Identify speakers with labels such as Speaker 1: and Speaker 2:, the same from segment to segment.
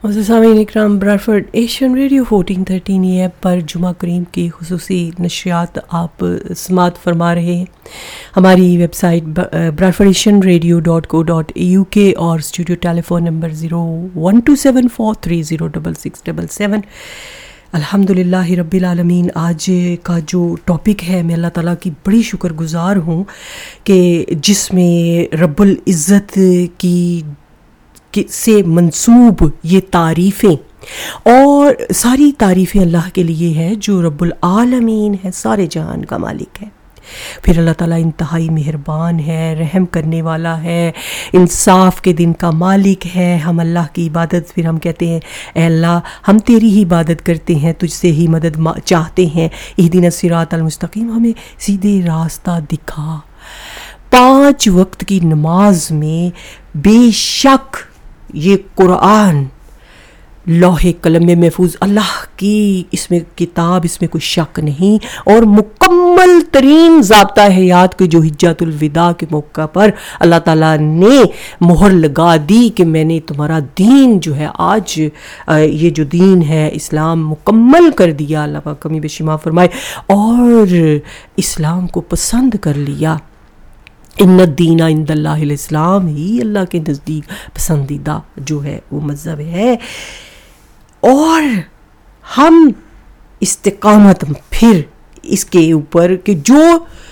Speaker 1: سامعین اکرام، براڈفورڈ Asian radio 1413 app پر جمعہ کریم کی خصوصی نشریات آپ سماعت فرما رہے ہیں. ہماری ویب سائٹ bradfordasianradio.co.uk اور اسٹوڈیو ٹیلی فون نمبر 01274306677. الحمدللہ رب العالمین. آج کا جو ٹاپک ہے، میں اللہ تعالیٰ کی بڑی شکر گزار ہوں کہ جس میں رب العزت کی سے منسوب یہ تعریفیں، اور ساری تعریفیں اللہ کے لیے ہے جو رب العالمین ہے، سارے جہان کا مالک ہے. پھر اللہ تعالیٰ انتہائی مہربان ہے، رحم کرنے والا ہے، انصاف کے دن کا مالک ہے. ہم اللہ کی عبادت، پھر ہم کہتے ہیں اے اللہ ہم تیری ہی عبادت کرتے ہیں، تجھ سے ہی مدد چاہتے ہیں. اہدنا الصراط المستقیم، ہمیں سیدھے راستہ دکھا. 5 وقت کی نماز میں بے شک یہ قرآن لوح قلم میں محفوظ اللہ کی اس میں کتاب، اس میں کوئی شک نہیں، اور مکمل ترین ضابطہ حیات کے جو حجۃ الوداع کے موقع پر اللہ تعالیٰ نے مہر لگا دی کہ میں نے تمہارا دین جو ہے آج یہ جو دین ہے اسلام مکمل کر دیا. اللہ پاک کمی بیشی معاف فرمائے، اور اسلام کو پسند کر لیا. ان الدین عند اللہ الاسلام، ہی اللہ کے نزدیک پسندیدہ جو ہے وہ مذہب ہے. اور ہم استقامت پھر اس کے اوپر کہ جو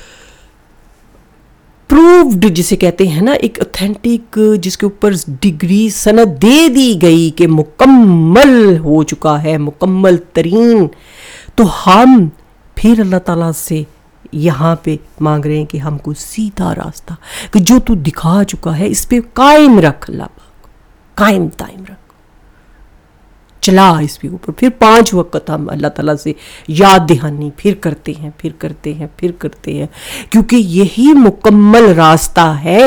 Speaker 1: پروفڈ جسے کہتے ہیں نا، ایک اوتھینٹک جس کے اوپر ڈگری سند دے دی گئی کہ مکمل ہو چکا ہے، مکمل ترین، تو ہم پھر اللہ تعالیٰ سے یہاں پہ مانگ رہے ہیں کہ ہم کو سیدھا راستہ، کہ جو تو دکھا چکا ہے اس پہ قائم رکھ. اللہ پاک قائم دائم رکھ، چلا اس پہ اوپر. پھر 5 وقت ہم اللہ تعالیٰ سے یاد دہانی پھر کرتے ہیں، کیونکہ یہی مکمل راستہ ہے،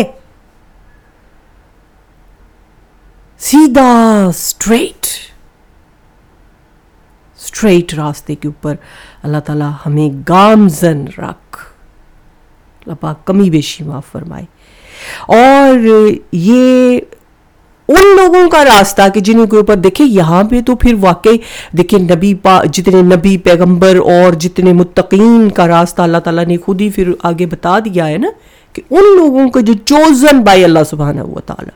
Speaker 1: سیدھا اسٹریٹ راستے کے اوپر اللہ تعالیٰ ہمیں گامزن رکھ. اللہ پاک کمی بیشی معاف فرمائے. اور یہ ان لوگوں کا راستہ کہ جنہوں کے اوپر دیکھیں یہاں پہ تو پھر واقعی دیکھیں جتنے نبی پیغمبر اور جتنے متقین کا راستہ اللہ تعالیٰ نے خود ہی پھر آگے بتا دیا ہے نا، کہ ان لوگوں کا جو چوزن بائی اللہ سبحانہ و تعالیٰ،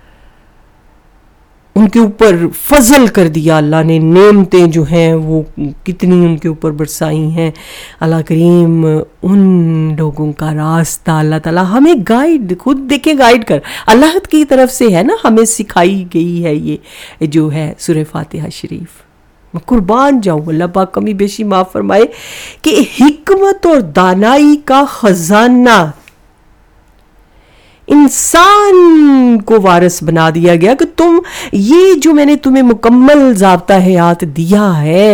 Speaker 1: ان کے اوپر فضل کر دیا اللہ نے، نعمتیں جو ہیں وہ کتنی ان کے اوپر برسائی ہیں. اللہ کریم ان لوگوں کا راستہ اللہ تعالیٰ ہمیں گائیڈ، خود دیکھیں گائیڈ کر اللہ کی طرف سے ہے نا، ہمیں سکھائی گئی ہے یہ جو ہے سورہ فاتحہ شریف. میں قربان جاؤں، اللہ پاک کمی بیشی معاف فرمائے، کہ حکمت اور دانائی کا خزانہ انسان کو وارث بنا دیا گیا کہ تم یہ جو میں نے تمہیں مکمل ضابطہ حیات دیا ہے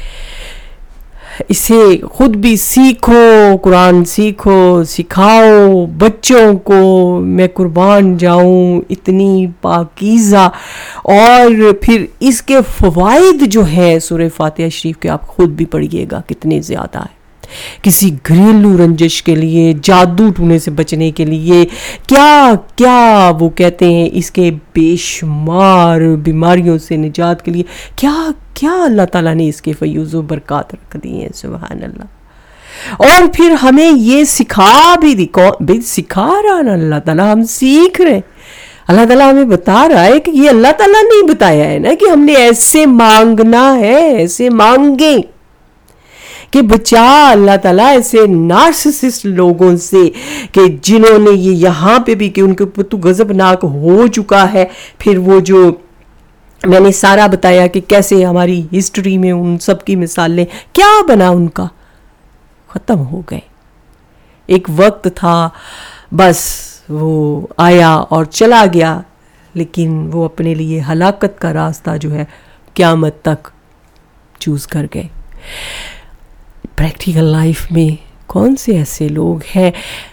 Speaker 1: اسے خود بھی سیکھو، قرآن سیکھو، سکھاؤ بچوں کو. میں قربان جاؤں اتنی پاکیزہ. اور پھر اس کے فوائد جو ہیں سورہ فاتحہ شریف کے آپ خود بھی پڑھیے گا کتنے زیادہ ہے. کسی گھریلو رنجش کے لیے، جادو ٹونے سے بچنے کے لیے، کیا کیا وہ کہتے ہیں اس کے بے شمار بیماریوں سے نجات کے لیے کیا کیا اللہ تعالیٰ نے اس کے فیوز و برکات رکھ دی ہیں. سبحان اللہ. اور پھر ہمیں یہ سکھا رہا نا اللہ تعالیٰ، ہم سیکھ رہے. اللہ تعالیٰ ہمیں بتا رہا ہے کہ یہ اللہ تعالیٰ نے بتایا ہے نا کہ ہم نے ایسے مانگنا ہے، ایسے مانگیں کہ بچا اللہ تعالیٰ ایسے نارسسسٹ لوگوں سے کہ جنہوں نے یہ یہاں پہ بھی کہ ان کے اوپر تو غضبناک ہو چکا ہے. پھر وہ جو میں نے سارا بتایا کہ کیسے ہماری ہسٹری میں ان سب کی مثالیں کیا بنا، ان کا ختم ہو گئے. ایک وقت تھا بس وہ آیا اور چلا گیا، لیکن وہ اپنے لیے ہلاکت کا راستہ جو ہے قیامت تک چوز کر گئے. پریکٹیکل لائف میں کون سے ایسے لوگ ہیں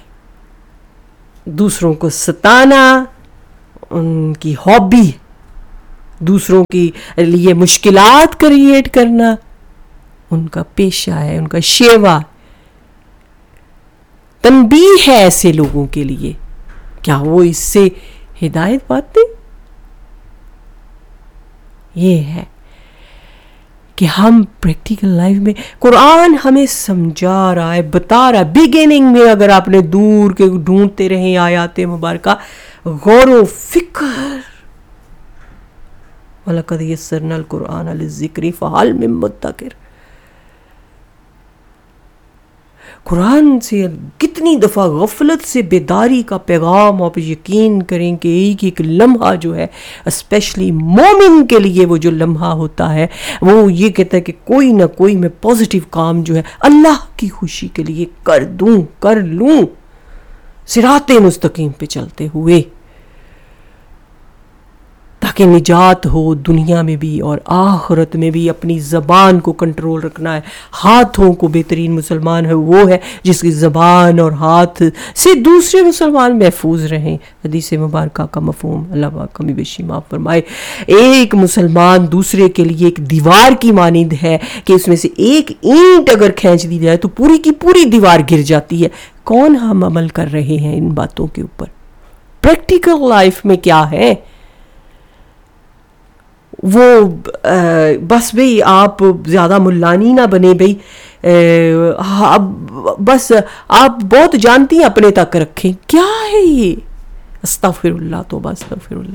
Speaker 1: دوسروں کو ستانا ان کی ہابی، دوسروں کے لیے مشکلات کریٹ کرنا ان کا پیشہ ہے، ان کا شیوا. تنبیہ ہے ایسے لوگوں کے لیے، کیا وہ اس سے ہدایت پاتے؟ یہ ہے کہ ہم پریکٹیکل لائف میں قرآن ہمیں سمجھا رہا ہے, بتا رہا ہے. بگننگ میں اگر آپ نے دور کے ڈھونڈتے رہیں آیات مبارکہ, غور و فکر, وَلَقَدْ يَسَّرْنَا الْقُرْآنَ لِلذِّكْرِ فَهَلْ مِن مُدَّكِرٍ. قرآن سے کتنی دفعہ غفلت سے بیداری کا پیغام, آپ یقین کریں کہ ایک ایک لمحہ جو ہے, اسپیشلی مومن کے لیے وہ جو لمحہ ہوتا ہے, وہ یہ کہتا ہے کہ کوئی نہ کوئی میں پازیٹیو کام جو ہے اللہ کی خوشی کے لیے کر لوں, صراط مستقیم پہ چلتے ہوئے, تاکہ نجات ہو دنیا میں بھی اور آخرت میں بھی. اپنی زبان کو کنٹرول رکھنا ہے. ہاتھوں کو, بہترین مسلمان ہے وہ ہے جس کی زبان اور ہاتھ سے دوسرے مسلمان محفوظ رہیں. حدیث مبارکہ کا مفہوم اللہ پاک کمی بیشی معاف فرمائے. ایک مسلمان دوسرے کے لیے ایک دیوار کی مانند ہے کہ اس میں سے ایک اینٹ اگر کھینچ دی جائے تو پوری کی پوری دیوار گر جاتی ہے. کون ہم عمل کر رہے ہیں ان باتوں کے اوپر؟ پریکٹیکل لائف میں کیا ہے وہ بس بھئی آپ زیادہ ملانی نہ بنے بھئی, بس آپ بہت جانتی ہیں اپنے تک رکھیں. کیا ہے یہ؟ استغفر اللہ, توبہ استغفر اللہ.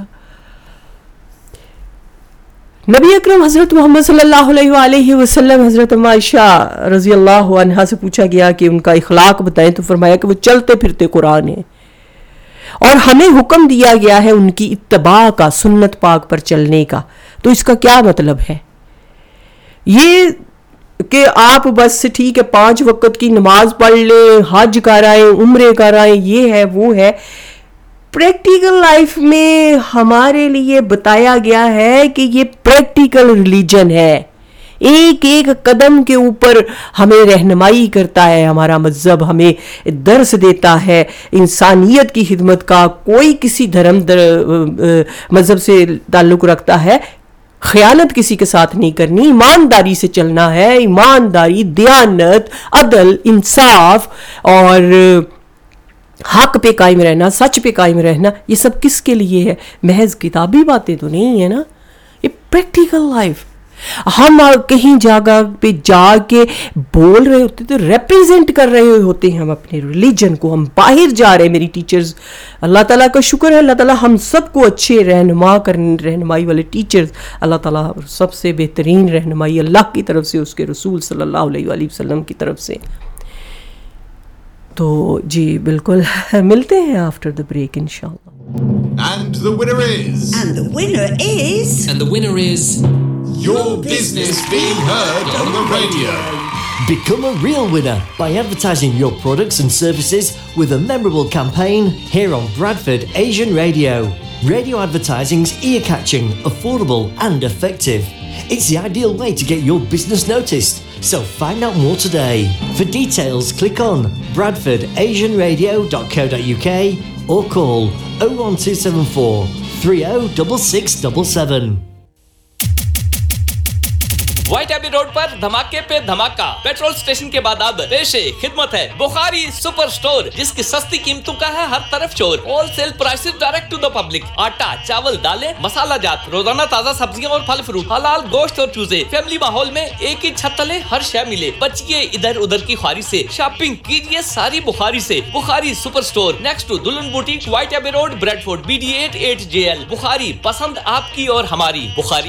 Speaker 1: نبی اکرم حضرت محمد صلی اللہ علیہ وآلہ وسلم, حضرت عائشہ رضی اللہ عنہا سے پوچھا گیا کہ ان کا اخلاق بتائیں, تو فرمایا کہ وہ چلتے پھرتے قرآن ہیں, اور ہمیں حکم دیا گیا ہے ان کی اتباع کا, سنت پاک پر چلنے کا. تو اس کا کیا مطلب ہے؟ یہ کہ آپ بس ٹھیک ہے 5 وقت کی نماز پڑھ لیں, حج کر آئیں, عمرے کر آئیں, یہ ہے وہ ہے. پریکٹیکل لائف میں ہمارے لیے بتایا گیا ہے کہ یہ پریکٹیکل ریلیجن ہے. ایک ایک قدم کے اوپر ہمیں رہنمائی کرتا ہے ہمارا مذہب, ہمیں درس دیتا ہے انسانیت کی خدمت کا. کوئی کسی دھرم مذہب سے تعلق رکھتا ہے, خیانت کسی کے ساتھ نہیں کرنی, ایمانداری سے چلنا ہے. ایمانداری, دیانت, عدل, انصاف اور حق پہ قائم رہنا, سچ پہ قائم رہنا, یہ سب کس کے لیے ہے؟ محض کتابی باتیں تو نہیں ہے نا, یہ پریکٹیکل لائف. ہم کہیں جگہ پہ جا کے بول رہے ہوتے تو ریپریزنٹ کر رہے ہوتے ہیں ہم اپنے ریلیجن کو. ہم باہر جا رہے ہیں. میری ٹیچرز, اللہ تعالیٰ کا شکر ہے, اللہ تعالیٰ ہم سب کو اچھے رہنمائی والے ٹیچرز, اللہ تعالیٰ سب سے بہترین رہنمائی اللہ کی طرف سے, اس کے رسول صلی اللہ علیہ وآلہ وسلم کی طرف سے. تو جی بالکل ملتے ہیں آفٹر دا بریک انشاءاللہ.
Speaker 2: And the winner is...
Speaker 3: And the winner is...
Speaker 4: And the winner is...
Speaker 2: Your business being heard on the radio.
Speaker 5: Become a real winner by advertising your products and services with a memorable campaign here on Bradford Asian Radio. Radio advertising's ear-catching, affordable and effective. It's the ideal way to get your business noticed. So find out more today. For details, click on bradfordasianradio.co.uk or call 01274 306677.
Speaker 4: White Abbey road پر دھماکے پہ دھماکہ. Petrol station کے بعد اب پیش خدمت ہے بخاری super store, جس کی سستی قیمتوں کا ہے ہر طرف شور. Whole cell prices direct to the public. آٹا, چاول, دالیں, مسالہ جات, روزانہ تازہ سبزیاں اور پھل فروٹ, حلال گوشت اور چوزے. فیملی ماحول میں ایک ہی چھت تلے ہر شے ملے. بچیے ادھر ادھر کی خواری سے, شاپنگ کیجیے ساری بخاری سے. بخاری سپر سٹور نیکسٹ ٹو دلہن boutique, white Abbey road, Bradford, BD8 8JL. بخاری, پسند آپ کی اور ہماری. بخاری.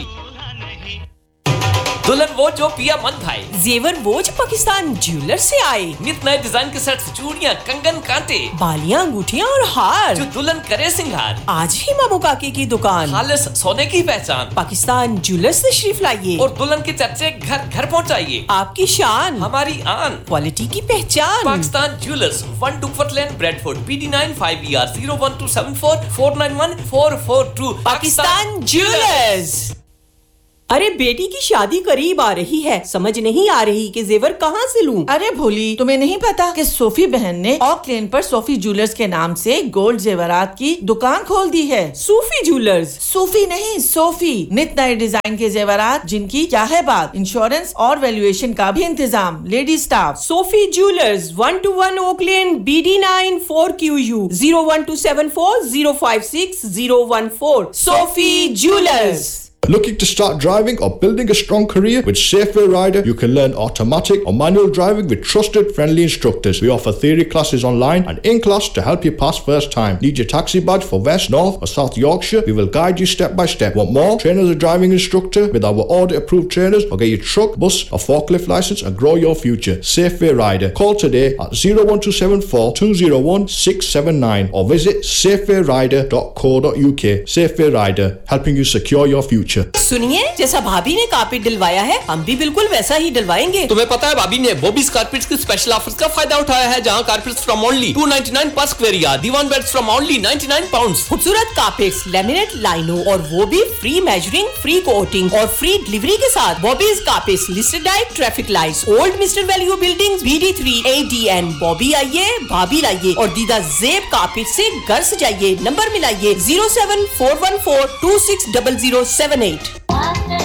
Speaker 4: دلہن وہ جو پیا من بھائی,
Speaker 6: زیور وہ جو پاکستان جیولر سے آئے.
Speaker 4: نت نئے ڈیزائن کے سیٹس, چوڑیاں, کنگن, کانٹے,
Speaker 6: بالیاں, انگوٹھیاں اور ہار,
Speaker 4: جو دلہن کرے سنگھار.
Speaker 6: آج ہی مامو کاکی کی دکان,
Speaker 4: خالص سونے کی پہچان,
Speaker 6: پاکستان جیولر سے تشریف لائیے
Speaker 4: اور دلہن کے چرچے گھر گھر پہنچائیے.
Speaker 6: آپ کی شان,
Speaker 4: ہماری آن,
Speaker 6: کوالٹی کی پہچان.
Speaker 4: پاکستان جیولرز, 1 ڈکفٹ لین, Bradford, BD9 5ER 01274 491 442.
Speaker 6: Pakistan jewellers. ارے بیٹی کی شادی قریب آ رہی ہے, سمجھ نہیں آ رہی کہ زیور کہاں سے لوں.
Speaker 7: ارے بھولی, تمہیں نہیں پتا کہ صوفی بہن نے اوک لین پر صوفی جولرز کے نام سے گولڈ زیورات کی دکان کھول دی ہے.
Speaker 6: صوفی جولرز,
Speaker 7: صوفی نہیں صوفی. نت نئے ڈیزائن کے زیورات جن کی کیا ہے بات, انشورنس اور ویلیویشن کا بھی انتظام, lady staff.
Speaker 6: Sufi jewellers, 121 okay lane, BD9 4QU 01274 056 014. Sufi jewellers.
Speaker 2: Looking to start driving or building a strong career? With Safeway Rider, you can learn automatic or manual driving with trusted, friendly instructors. We offer theory classes online and in class to help you pass first time. Need your taxi badge for West, North or South Yorkshire? We will guide you step by step. Want more? Train as a driving instructor with our audit approved trainers, or get your truck, bus or forklift license and grow your future. Safeway Rider. Call today at 01274 201 679 or visit safewayrider.co.uk. Safeway Rider, helping you secure your future.
Speaker 6: सुनिए, जैसा भाभी ने carpet दिलवाया है, हम भी बिल्कुल वैसा ही दिलवाएंगे।
Speaker 4: तुम्हें पता है भाभी ने बॉबीज कारपेट्स के स्पेशल ऑफर्स का फायदा उठाया है, जहां कारपेट्स फ्रॉम ओनली 299 पर square yard, Diwan beds from only 99 pounds.
Speaker 6: खूबसूरत कारपेट्स, लैमिनेट लाइनों और वो भी फ्री मेजरिंग, फ्री कोटिंग और फ्री डिलीवरी के साथ। Bobby's carpets listed at traffic lights, old mister value buildings, BD3 ADN। Bobby आइए, भाभी लाइए और दीदा जेब कारपेट से घर सजाइए। नंबर मिलाइए 07414260078।